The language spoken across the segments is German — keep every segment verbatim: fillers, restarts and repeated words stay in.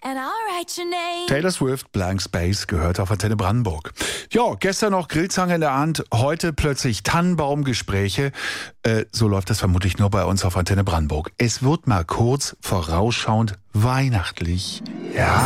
and I'll write your name. Taylor Swift, Blank Space, gehört auf Antenne Brandenburg. Ja, gestern noch Grillzange in der Hand, heute plötzlich Tannenbaumgespräche. Äh, so läuft das vermutlich nur bei uns auf Antenne Brandenburg. Es wird mal kurz vorausschauend weihnachtlich. Ja.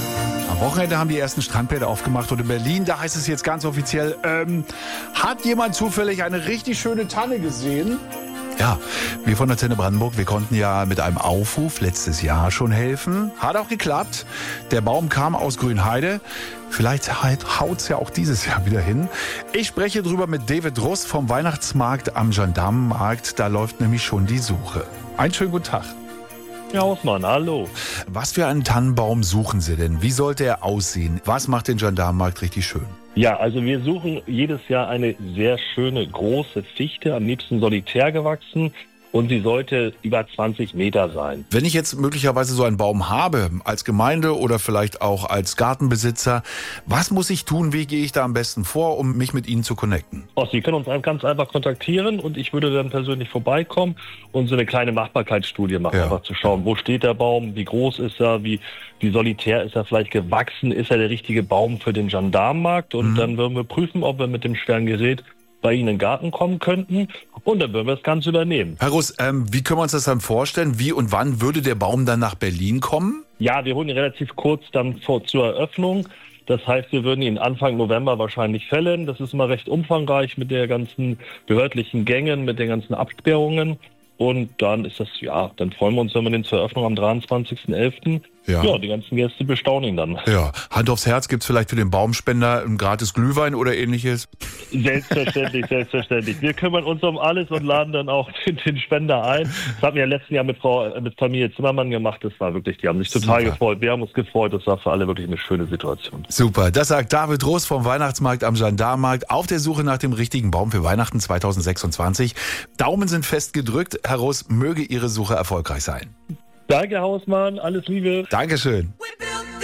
Am Wochenende haben die ersten Strandbäder aufgemacht und in Berlin, da heißt es jetzt ganz offiziell, ähm, hat jemand zufällig eine richtig schöne Tanne gesehen? Ja, wir von Antenne Brandenburg, wir konnten ja mit einem Aufruf letztes Jahr schon helfen. Hat auch geklappt. Der Baum kam aus Grünheide. Vielleicht haut's ja auch dieses Jahr wieder hin. Ich spreche drüber mit David Russ vom Weihnachtsmarkt am Gendarmenmarkt. Da läuft nämlich schon die Suche. Einen schönen guten Tag. Ja, Hausmann, hallo. Was für einen Tannenbaum suchen Sie denn? Wie sollte er aussehen? Was macht den Gendarmenmarkt richtig schön? Ja, also wir suchen jedes Jahr eine sehr schöne, große Fichte, am liebsten solitär gewachsen. Und sie sollte über zwanzig Meter sein. Wenn ich jetzt möglicherweise so einen Baum habe, als Gemeinde oder vielleicht auch als Gartenbesitzer, was muss ich tun, wie gehe ich da am besten vor, um mich mit Ihnen zu connecten? Oh, Sie können uns ganz einfach kontaktieren und ich würde dann persönlich vorbeikommen und so eine kleine Machbarkeitsstudie machen, ja. Einfach zu schauen, wo steht der Baum, wie groß ist er, wie, wie solitär ist er vielleicht gewachsen, ist er der richtige Baum für den Gendarmenmarkt und mhm. dann würden wir prüfen, ob wir mit dem schweren Gerät bei Ihnen in den Garten kommen könnten und dann würden wir das Ganze übernehmen. Herr Russ, ähm, wie können wir uns das dann vorstellen? Wie und wann würde der Baum dann nach Berlin kommen? Ja, wir holen ihn relativ kurz dann vor, zur Eröffnung. Das heißt, wir würden ihn Anfang November wahrscheinlich fällen. Das ist immer recht umfangreich mit der ganzen behördlichen Gängen, mit den ganzen Absperrungen. Und dann ist das, ja, dann freuen wir uns, wenn wir den zur Eröffnung am dreiundzwanzigsten elften Ja. ja, die ganzen Gäste bestaunen ihn dann. Ja, Hand aufs Herz, gibt's vielleicht für den Baumspender ein gratis Glühwein oder ähnliches? Selbstverständlich, selbstverständlich. Wir kümmern uns um alles und laden dann auch den, den Spender ein. Das haben wir ja letzten Jahr mit Frau, mit Familie Zimmermann gemacht. Das war wirklich, die haben sich total Super. gefreut. Wir haben uns gefreut. Das war für alle wirklich eine schöne Situation. Super. Das sagt David Russ vom Weihnachtsmarkt am Gendarmenmarkt auf der Suche nach dem richtigen Baum für Weihnachten zweitausendsechsundzwanzig. Daumen sind fest gedrückt. Herr Russ, möge Ihre Suche erfolgreich sein. Danke, Hausmann. Alles Liebe. Dankeschön.